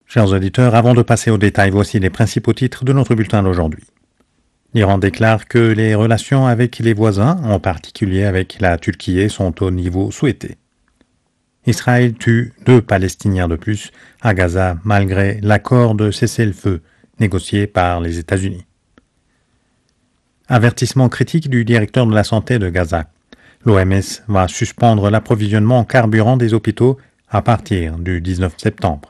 Chers auditeurs, avant de passer aux détails, voici les principaux titres de notre bulletin d'aujourd'hui. L'Iran déclare que les relations avec les voisins, en particulier avec la Turquie, sont au niveau souhaité. Israël tue 2 Palestiniens de plus à Gaza malgré l'accord de cessez-le-feu négocié par les États-Unis. Avertissement critique du directeur de la santé de Gaza. L'OMS va suspendre l'approvisionnement en carburant des hôpitaux à partir du 19 septembre.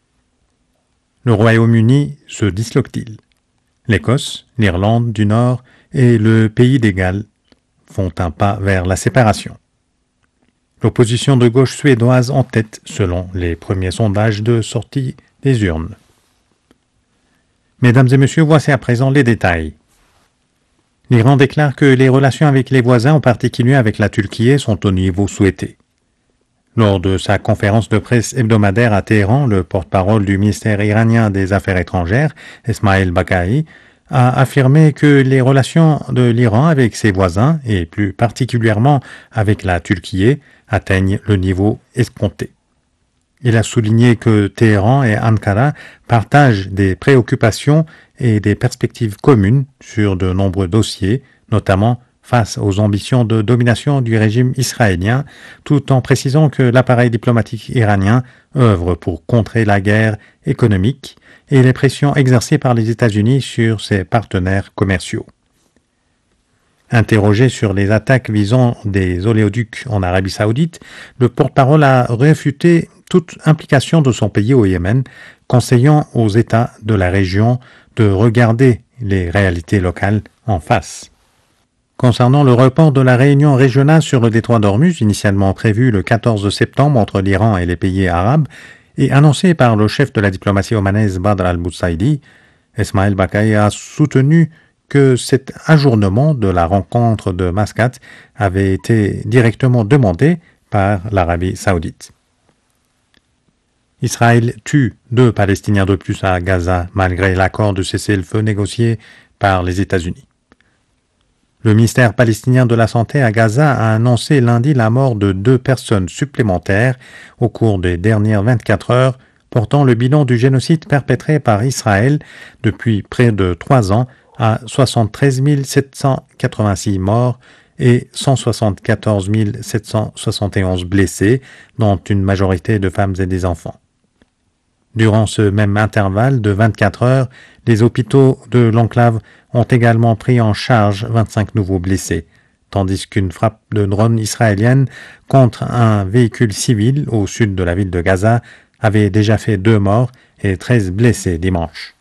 Le Royaume-Uni se disloque-t-il? L'Écosse, l'Irlande du Nord et le Pays des Galles font un pas vers la séparation. L'opposition de gauche suédoise en tête selon les premiers sondages de sortie des urnes. Mesdames et messieurs, voici à présent les détails. L'Iran déclare que les relations avec les voisins, en particulier avec la Turquie, sont au niveau souhaité. Lors de sa conférence de presse hebdomadaire à Téhéran, le porte-parole du ministère iranien des Affaires étrangères, Esmail Baqai, a affirmé que les relations de l'Iran avec ses voisins, et plus particulièrement avec la Turquie, atteignent le niveau escompté. Il a souligné que Téhéran et Ankara partagent des préoccupations et des perspectives communes sur de nombreux dossiers, notamment face aux ambitions de domination du régime israélien, tout en précisant que l'appareil diplomatique iranien œuvre pour contrer la guerre économique et les pressions exercées par les États-Unis sur ses partenaires commerciaux. Interrogé sur les attaques visant des oléoducs en Arabie saoudite, le porte-parole a réfuté toute implication de son pays au Yémen, conseillant aux États de la région de regarder les réalités locales en face. Concernant le report de la réunion régionale sur le détroit d'Ormuz, initialement prévu le 14 septembre entre l'Iran et les pays arabes, et annoncé par le chef de la diplomatie omanaise Badr al-Boussaidi, Esmail Baqai a soutenu que cet ajournement de la rencontre de Mascate avait été directement demandé par l'Arabie saoudite. Israël tue 2 Palestiniens de plus à Gaza malgré l'accord de cessez-le-feu négocié par les États-Unis. Le ministère palestinien de la Santé à Gaza a annoncé lundi la mort de 2 personnes supplémentaires au cours des dernières 24 heures, portant le bilan du génocide perpétré par Israël depuis près de 3 ans à 73 786 morts et 174 771 blessés, dont une majorité de femmes et des enfants. Durant ce même intervalle de 24 heures, les hôpitaux de l'enclave ont également pris en charge 25 nouveaux blessés, tandis qu'une frappe de drone israélienne contre un véhicule civil au sud de la ville de Gaza avait déjà fait 2 morts et 13 blessés dimanche.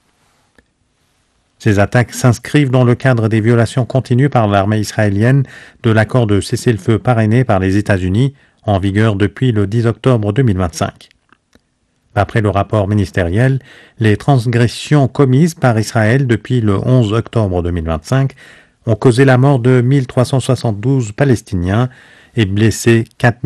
Ces attaques s'inscrivent dans le cadre des violations continues par l'armée israélienne de l'accord de cessez-le-feu parrainé par les États-Unis, en vigueur depuis le 10 octobre 2025. D'après le rapport ministériel, les transgressions commises par Israël depuis le 11 octobre 2025 ont causé la mort de 1372 Palestiniens et blessé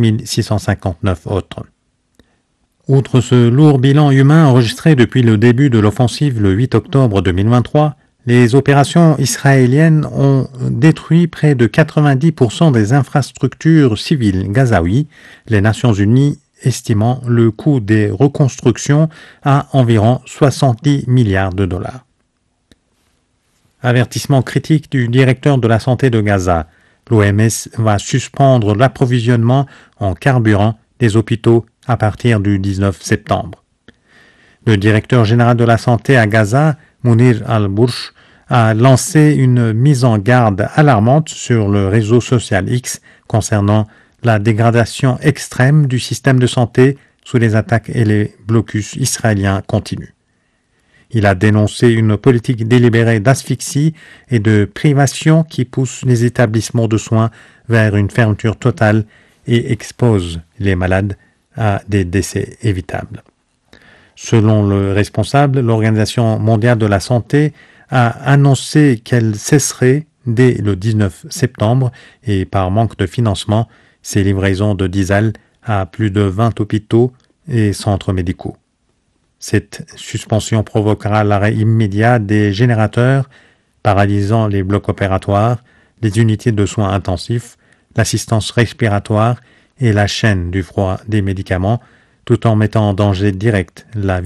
4659 autres. Outre ce lourd bilan humain enregistré depuis le début de l'offensive le 8 octobre 2023, les opérations israéliennes ont détruit près de 90% des infrastructures civiles gazaouis, les Nations Unies estimant le coût des reconstructions à environ 70 milliards de dollars. Avertissement critique du directeur de la santé de Gaza. L'OMS va suspendre l'approvisionnement en carburant des hôpitaux à partir du 19 septembre. Le directeur général de la santé à Gaza, Mounir al-Bursh, a lancé une mise en garde alarmante sur le réseau social X concernant la dégradation extrême du système de santé sous les attaques et les blocus israéliens continus. Il a dénoncé une politique délibérée d'asphyxie et de privation qui pousse les établissements de soins vers une fermeture totale et expose les malades à des décès évitables. Selon le responsable, l'Organisation mondiale de la santé a annoncé qu'elle cesserait dès le 19 septembre et par manque de financement ses livraisons de diesel à plus de 20 hôpitaux et centres médicaux. Cette suspension provoquera l'arrêt immédiat des générateurs, paralysant les blocs opératoires, les unités de soins intensifs, l'assistance respiratoire et la chaîne du froid des médicaments, tout en mettant en danger direct la vie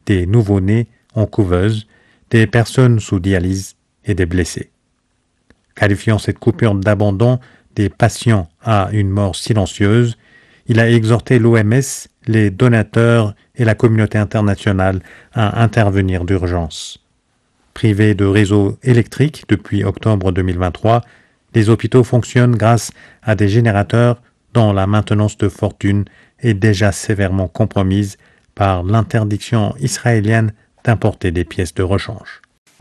des nouveau-nés en couveuse, des personnes sous dialyse et des blessés. Qualifiant cette coupure d'abandon des patients à une mort silencieuse, il a exhorté l'OMS, les donateurs et la communauté internationale à intervenir d'urgence. Privés de réseau électrique depuis octobre 2023, les hôpitaux fonctionnent grâce à des générateurs dont la maintenance de fortune est déjà sévèrement compromise par l'interdiction israélienne d'importer des pièces de rechange.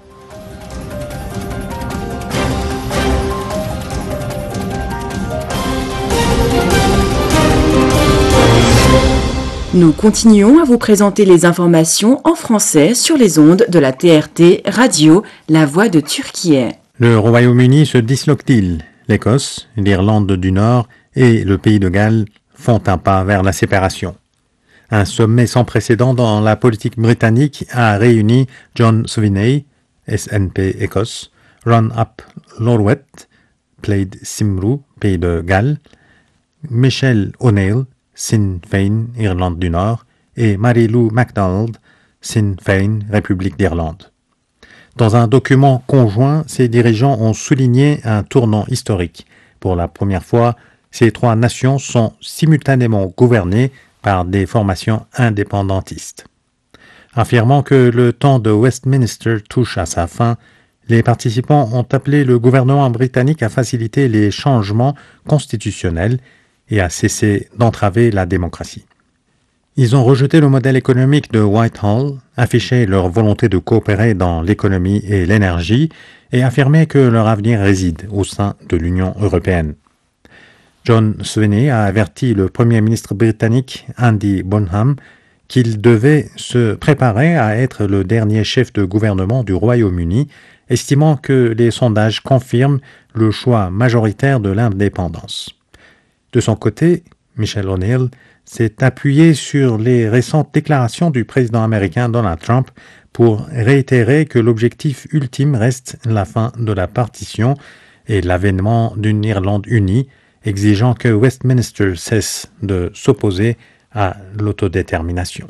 Nous continuons à vous présenter les informations en français sur les ondes de la TRT Radio, La Voix de Turquie. Le Royaume-Uni se disloque-t-il? L'Écosse, l'Irlande du Nord et le Pays de Galles font un pas vers la séparation. Un sommet sans précédent dans la politique britannique a réuni John Swinney, SNP Écosse, Ron Ap Lorwet, Plaid Cymru, Pays de Galles, Michelle O'Neill, Sinn Féin, Irlande du Nord, et Mary-Lou MacDonald, Sinn Féin, République d'Irlande. Dans un document conjoint, ces dirigeants ont souligné un tournant historique. Pour la première fois, ces trois nations sont simultanément gouvernées par des formations indépendantistes. Affirmant que le temps de Westminster touche à sa fin, les participants ont appelé le gouvernement britannique à faciliter les changements constitutionnels et à cesser d'entraver la démocratie. Ils ont rejeté le modèle économique de Whitehall, affiché leur volonté de coopérer dans l'économie et l'énergie et affirmé que leur avenir réside au sein de l'Union européenne. John Swinney a averti le Premier ministre britannique Andy Bonham qu'il devait se préparer à être le dernier chef de gouvernement du Royaume-Uni, estimant que les sondages confirment le choix majoritaire de l'indépendance. De son côté, Michelle O'Neill s'est appuyé sur les récentes déclarations du président américain Donald Trump pour réitérer que l'objectif ultime reste la fin de la partition et l'avènement d'une Irlande unie, exigeant que Westminster cesse de s'opposer à l'autodétermination.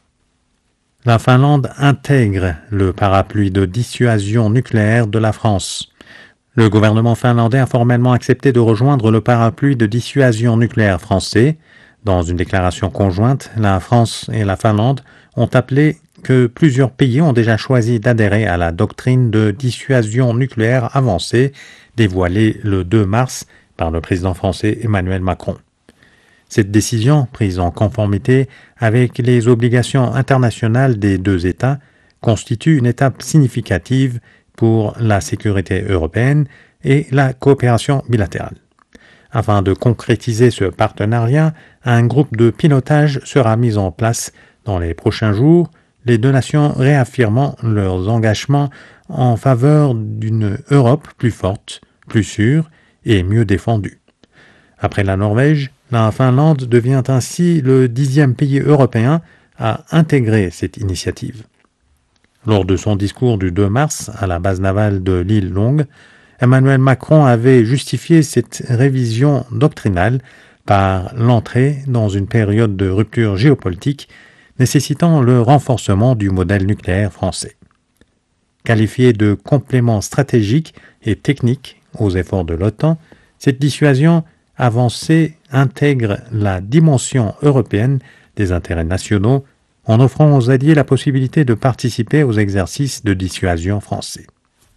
La Finlande intègre le parapluie de dissuasion nucléaire de la France. Le gouvernement finlandais a formellement accepté de rejoindre le parapluie de dissuasion nucléaire français. Dans une déclaration conjointe, la France et la Finlande ont appelé que plusieurs pays ont déjà choisi d'adhérer à la doctrine de dissuasion nucléaire avancée dévoilée le 2 mars par le président français Emmanuel Macron. Cette décision, prise en conformité avec les obligations internationales des deux États, constitue une étape significative pour la sécurité européenne et la coopération bilatérale. Afin de concrétiser ce partenariat, un groupe de pilotage sera mis en place dans les prochains jours, les deux nations réaffirmant leurs engagements en faveur d'une Europe plus forte, plus sûre et mieux défendue. Après la Norvège, la Finlande devient ainsi le 10e pays européen à intégrer cette initiative. Lors de son discours du 2 mars à la base navale de l'île Longue, Emmanuel Macron avait justifié cette révision doctrinale par l'entrée dans une période de rupture géopolitique nécessitant le renforcement du modèle nucléaire français. Qualifiée de complément stratégique et technique aux efforts de l'OTAN, cette dissuasion avancée intègre la dimension européenne des intérêts nationaux en offrant aux alliés la possibilité de participer aux exercices de dissuasion français.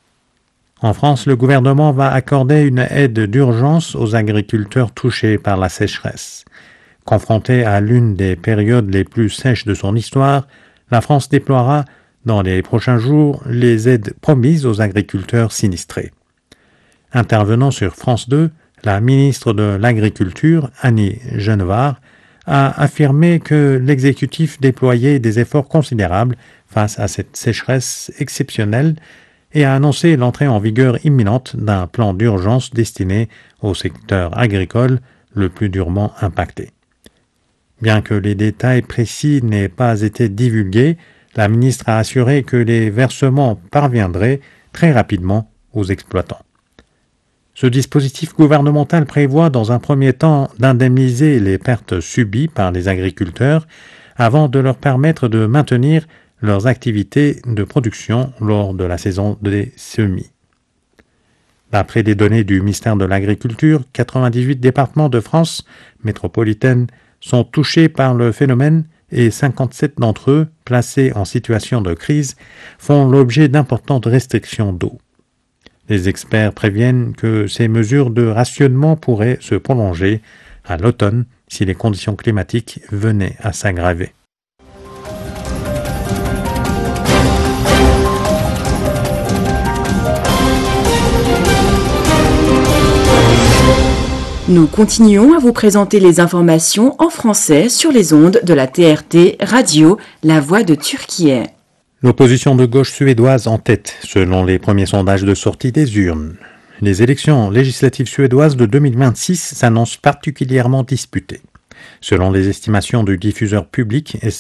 En France, le gouvernement va accorder une aide d'urgence aux agriculteurs touchés par la sécheresse. Confrontée à l'une des périodes les plus sèches de son histoire, la France déploiera dans les prochains jours les aides promises aux agriculteurs sinistrés. Intervenant sur France 2, la ministre de l'Agriculture, Annie Genevard, a affirmé que l'exécutif déployait des efforts considérables face à cette sécheresse exceptionnelle et a annoncé l'entrée en vigueur imminente d'un plan d'urgence destiné au secteur agricole le plus durement impacté. Bien que les détails précis n'aient pas été divulgués, la ministre a assuré que les versements parviendraient très rapidement aux exploitants. Ce dispositif gouvernemental prévoit dans un premier temps d'indemniser les pertes subies par les agriculteurs avant de leur permettre de maintenir leurs activités de production lors de la saison des semis. D'après des données du ministère de l'Agriculture, 98 départements de France métropolitaine sont touchés par le phénomène et 57 d'entre eux, placés en situation de crise, font l'objet d'importantes restrictions d'eau. Les experts préviennent que ces mesures de rationnement pourraient se prolonger à l'automne si les conditions climatiques venaient à s'aggraver. Nous continuons à vous présenter les informations en français sur les ondes de la TRT Radio, la voix de Turquie. L'opposition de gauche suédoise en tête, selon les premiers sondages de sortie des urnes. Les élections législatives suédoises de 2026 s'annoncent particulièrement disputées. Selon les estimations du diffuseur public